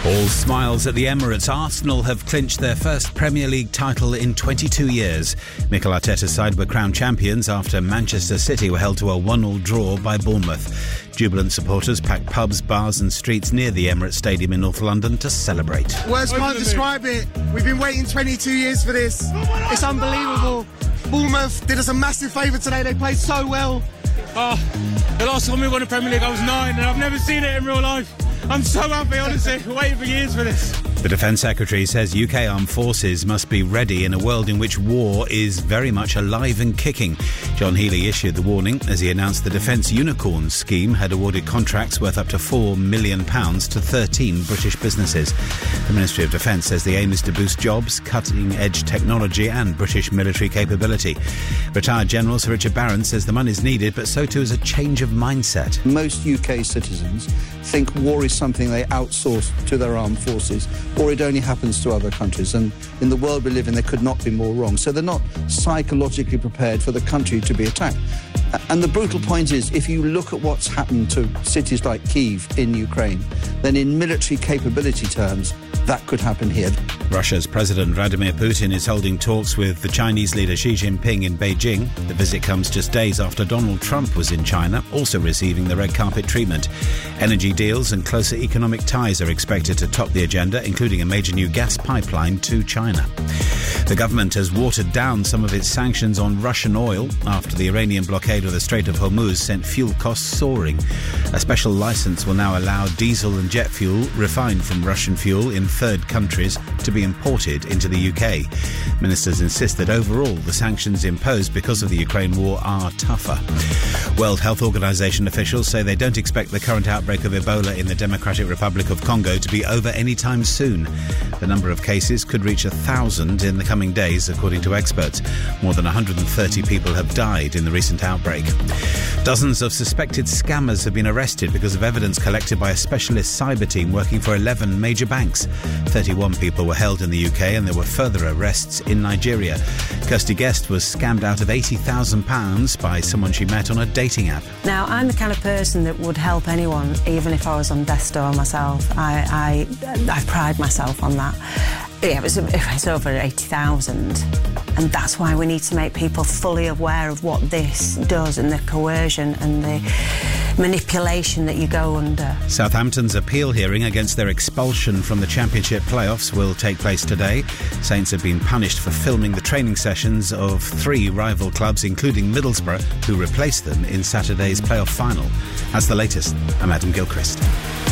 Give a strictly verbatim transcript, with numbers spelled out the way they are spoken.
All smiles at the Emirates. Arsenal have clinched their first Premier League title in twenty-two years. Mikel Arteta's side were crowned champions after Manchester City were held to a one all draw by Bournemouth. Jubilant supporters packed pubs, bars and streets near the Emirates Stadium in North London to celebrate. Words can't describe it. We've been waiting twenty-two years for this. It's unbelievable. Bournemouth did us a massive favour today. They played so well. Oh, the last time we won a Premier League I was nine and I've never seen it in real life. I'm so happy, honestly. Waiting for years for this. The Defence Secretary says U K armed forces must be ready in a world in which war is very much alive and kicking. John Healey issued the warning as he announced the Defence Unicorn scheme had awarded contracts worth up to four million pounds to thirteen British businesses. The Ministry of Defence says the aim is to boost jobs, cutting-edge technology and British military capability. Retired General Sir Richard Barron says the money is needed, but so too is a change of mindset. Most U K citizens think war is something they outsource to their armed forces, or it only happens to other countries. And in the world we live in, they could not be more wrong. So they're not psychologically prepared for the country to be attacked. And the brutal point is, if you look at what's happened to cities like Kyiv in Ukraine, then in military capability terms, that could happen here. Russia's President Vladimir Putin is holding talks with the Chinese leader Xi Jinping in Beijing. The visit comes just days after Donald Trump was in China, also receiving the red carpet treatment. Energy deals and closer economic ties are expected to top the agenda, including a major new gas pipeline to China. The government has watered down some of its sanctions on Russian oil after the Iranian blockade of the Strait of Hormuz sent fuel costs soaring. A special licence will now allow diesel and jet fuel refined from Russian fuel in third countries to be imported into the U K. Ministers insist that overall the sanctions imposed because of the Ukraine war are tougher. World Health Organization officials say they don't expect the current outbreak of Ebola in the Democratic Republic of Congo to be over anytime soon. The number of cases could reach a thousand in the coming days, according to experts. More than one hundred thirty people have died in the recent outbreak. Dozens of suspected scammers have been arrested because of evidence collected by a specialist cyber team working for eleven major banks. thirty-one people were held in the U K and there were further arrests in Nigeria. Kirsty Guest was scammed out of eighty thousand pounds by someone she met on a dating app. Now, I'm the kind of person that would help anyone, even if I was on death's door myself. I, I, I pride myself on that. Yeah, it was, it was over eighty thousand. And that's why we need to make people fully aware of what this does and the coercion and the manipulation that you go under. Southampton's appeal hearing against their expulsion from the Championship playoffs will take place today. Saints have been punished for filming the training sessions of three rival clubs, including Middlesbrough, who replaced them in Saturday's playoff final. That's the latest. I'm Adam Gilchrist.